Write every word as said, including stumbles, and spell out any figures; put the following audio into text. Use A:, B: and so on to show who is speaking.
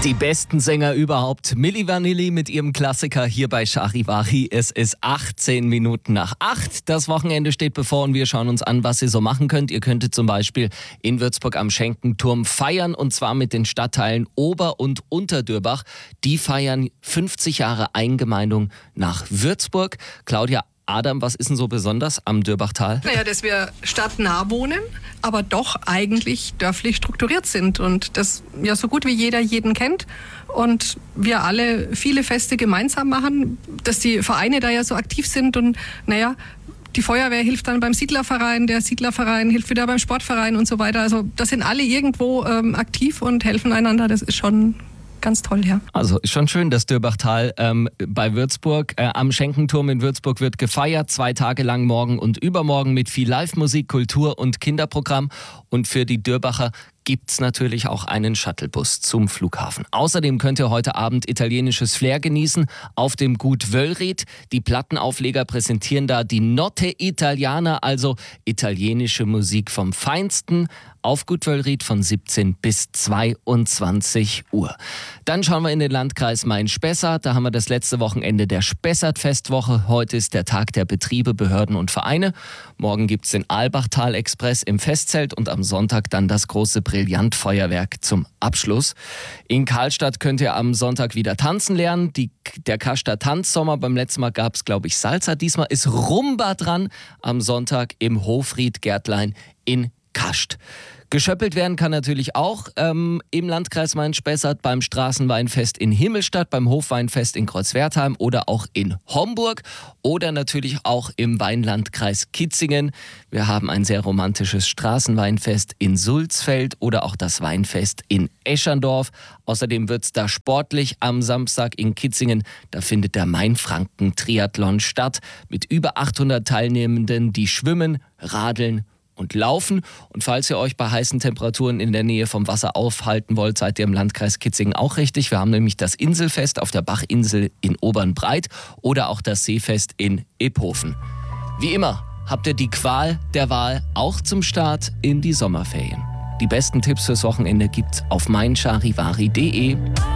A: Die besten Sänger überhaupt. Milli Vanilli mit ihrem Klassiker hier bei Charivari. Es ist achtzehn Minuten nach acht. Das Wochenende steht bevor und wir schauen uns an, was ihr so machen könnt. Ihr könntet zum Beispiel in Würzburg am Schenkenturm feiern und zwar mit den Stadtteilen Ober- und Unterdürbach. Die feiern fünfzig Jahre Eingemeindung nach Würzburg. Claudia, Adam, was ist denn so besonders am Dürbachtal?
B: Naja, dass wir stadtnah wohnen, aber doch eigentlich dörflich strukturiert sind und das ja so gut wie jeder jeden kennt und wir alle viele Feste gemeinsam machen, dass die Vereine da ja so aktiv sind und naja, die Feuerwehr hilft dann beim Siedlerverein, der Siedlerverein hilft wieder beim Sportverein und so weiter. Also da sind alle irgendwo ähm, aktiv und helfen einander, das ist schon ganz toll, ja.
A: Also ist schon schön, das Dürbachtal ähm, bei Würzburg. Äh, am Schenkenturm in Würzburg wird gefeiert, zwei Tage lang morgen und übermorgen mit viel Live-Musik, Kultur und Kinderprogramm. Und für die Dürbacher gibt's natürlich auch einen Shuttlebus zum Flughafen. Außerdem könnt ihr heute Abend italienisches Flair genießen auf dem Gut Wöllried. Die Plattenaufleger präsentieren da die Notte Italiana, also italienische Musik vom Feinsten, auf Gut Wöllried von siebzehn bis zweiundzwanzig Uhr. Dann schauen wir in den Landkreis Main-Spessart. Da haben wir das letzte Wochenende der Spessart-Festwoche. Heute ist der Tag der Betriebe, Behörden und Vereine. Morgen gibt's den Albachtal-Express im Festzelt und am Sonntag dann das große Brillantfeuerwerk zum Abschluss. In Karlstadt könnt ihr am Sonntag wieder tanzen lernen. Die, der Kaschter Tanzsommer, beim letzten Mal gab es, glaube ich, Salsa. Diesmal ist Rumba dran am Sonntag im Hofried Gärtlein in Kascht. Geschöppelt werden kann natürlich auch ähm, im Landkreis Main-Spessart beim Straßenweinfest in Himmelstadt, beim Hofweinfest in Kreuzwertheim oder auch in Homburg oder natürlich auch im Weinlandkreis Kitzingen. Wir haben ein sehr romantisches Straßenweinfest in Sulzfeld oder auch das Weinfest in Eschandorf. Außerdem wird es da sportlich am Samstag in Kitzingen. Da findet der Mainfranken-Triathlon statt mit über achthundert Teilnehmenden, die schwimmen, radeln und laufen. Und falls ihr euch bei heißen Temperaturen in der Nähe vom Wasser aufhalten wollt, seid ihr im Landkreis Kitzingen auch richtig. Wir haben nämlich das Inselfest auf der Bachinsel in Obernbreit oder auch das Seefest in Iphofen. Wie immer habt ihr die Qual der Wahl auch zum Start in die Sommerferien. Die besten Tipps fürs Wochenende gibt's auf mein charivari punkt de.